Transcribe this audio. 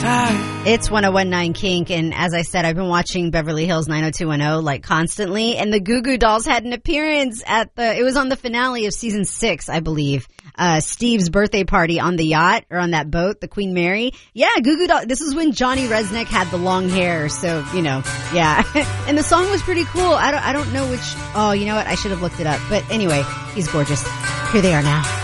It's 101.9 Kink, and as I said, I've been watching Beverly Hills 90210 like constantly, and the Goo Goo Dolls had an appearance it was on the finale of season 6, I believe. Steve's birthday party on the yacht, or on that boat, the Queen Mary. Yeah, Goo Goo Dolls. This is when Johnny Resnick had the long hair, so, yeah. And the song was pretty cool. I don't know which, you know what, I should have looked it up. But anyway, he's gorgeous. Here they are now.